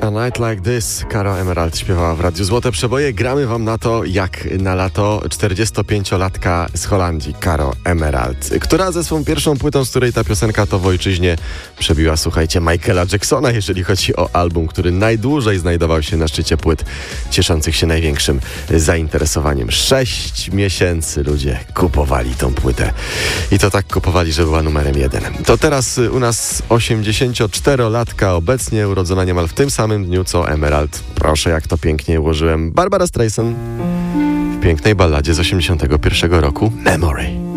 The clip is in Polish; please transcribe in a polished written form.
A Night Like This, Caro Emerald śpiewała w Radiu Złote Przeboje. Gramy wam na to, jak na lato 45-latka z Holandii, Caro Emerald, która ze swą pierwszą płytą, z której ta piosenka to w ojczyźnie, przebiła, słuchajcie, Michaela Jacksona, jeżeli chodzi o album, który najdłużej znajdował się na szczycie płyt, cieszących się największym zainteresowaniem. 6 miesięcy ludzie kupowali tą płytę. I to tak kupowali, że była numerem 1. To teraz u nas 84-latka, obecnie urodzona niemal w tym samym dniu co Emerald. Proszę, jak to pięknie ułożyłem. Barbara Streisand w pięknej balladzie z 81 roku Memory.